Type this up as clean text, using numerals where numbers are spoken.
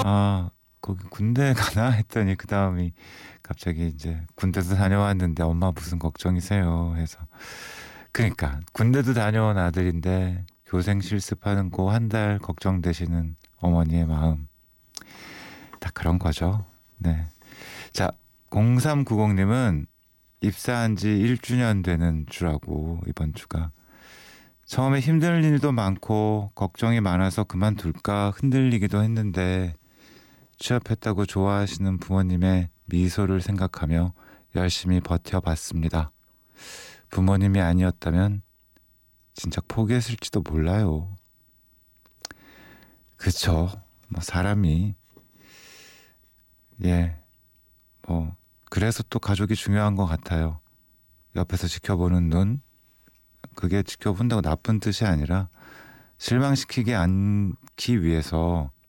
아, 거기 군대 가나 했더니 그 다음이 갑자기 이제 군대도 다녀왔는데 엄마 무슨 걱정이세요 해서 그러니까 군대도 다녀온 아들인데 교생 실습하는 거 한 달 걱정되시는 어머니의 마음 다 그런 거죠. 네. 자, 0390님은 입사한 지 1주년 되는 주라고 이번 주가 처음에 힘든 일도 많고 걱정이 많아서 그만둘까 흔들리기도 했는데 취업했다고 좋아하시는 부모님의 미소를 생각하며 열심히 버텨봤습니다. 부모님이 아니었다면 진짜 포기했을지도 몰라요. 그쵸. 뭐 사람이 예, 뭐 그래서 또 가족이 중요한 것 같아요. 옆에서 지켜보는 눈, 그게 지켜본다고 나쁜 뜻이 아니라 실망시키지 않기 위해서